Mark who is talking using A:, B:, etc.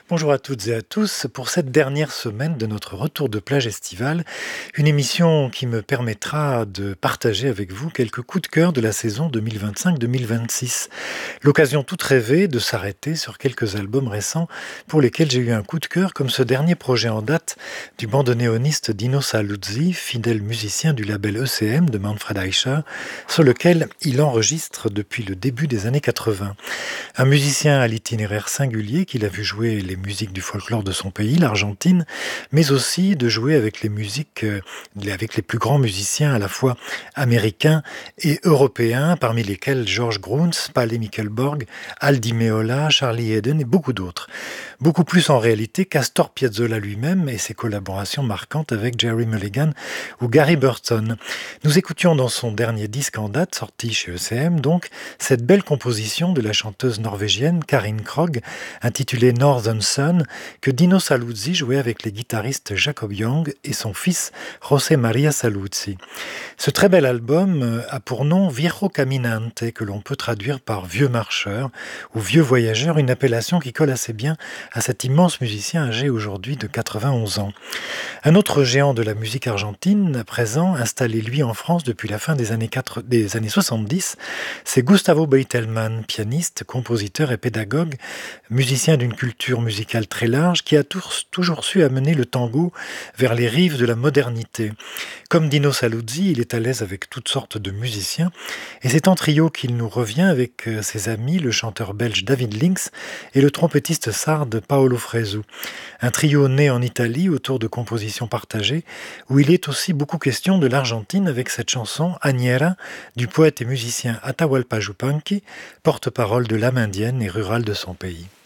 A: Bonjour à toutes et à tous. Pour cette dernière semaine de notre retour de plage estivale, une émission qui me permettra de partager avec vous quelques coups de cœur de la saison 2025-2026. L'occasion toute rêvée de s'arrêter sur quelques albums récents pour lesquels j'ai eu un coup de cœur, comme ce dernier projet en date du bandoneoniste Dino Saluzzi, fidèle musicien du label ECM de Manfred Eicher, sur lequel il enregistre depuis le début des années 80. Un musicien à l'itinéraire singulier qu'il a vu jouer les musiques du folklore de son pays, l'Argentine, mais aussi de jouer avec les musiques, avec les plus grands musiciens à la fois américains et européens, parmi lesquels George Gruntz, Palle Mikkelborg, Aldi Meola, Charlie Haden et beaucoup d'autres. Beaucoup plus en réalité qu'Astor Piazzolla lui-même et ses collaborations marquantes avec Jerry Mulligan ou Gary Burton. Nous écoutions dans son dernier disque en date, sorti chez ECM donc, cette belle composition de la chanteuse norvégienne Karin Krog, intitulée Northern Sun, que Dino Saluzzi jouait avec les guitaristes Jacob Young et son fils José María Saluzzi. Ce très bel album a pour nom Viejo Caminante, que l'on peut traduire par vieux marcheur ou vieux voyageur, une appellation qui colle assez bien à cet immense musicien âgé aujourd'hui de 91 ans. Un autre géant de la musique argentine, à présent installé lui en France depuis la fin des années 70, c'est Gustavo Beitelman, pianiste, compositeur et pédagogue, musicien d'une culture musicale très large, qui a toujours su amener le tango vers les rives de la modernité. Comme Dino Saluzzi, il est à l'aise avec toutes sortes de musiciens, et c'est en trio qu'il nous revient avec ses amis, le chanteur belge David Links et le trompettiste sarde Paolo Fresu. Un trio né en Italie autour de compositions partagées, où il est aussi beaucoup question de l'Argentine avec cette chanson Añera du poète et musicien Atahualpa Yupanqui, porte-parole de l'âme indienne et rurale de son pays.